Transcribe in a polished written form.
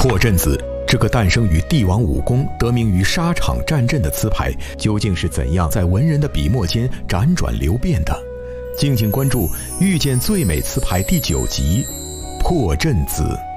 破阵子，这个诞生于帝王武功、得名于沙场战阵的词牌，究竟是怎样在文人的笔墨间辗转流变的？敬请关注《遇见最美词牌》第9集《破阵子》。